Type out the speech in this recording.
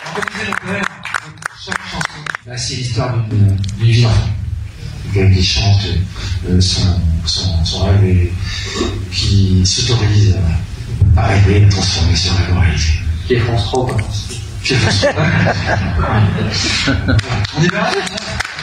Chaque chanson, c'est l'histoire d'une vie d'enfant. Qui chante son rêve et qui s'autorise à rêver, à transformer ce rêve en réalité. Qui est France 3, quoi. On y va.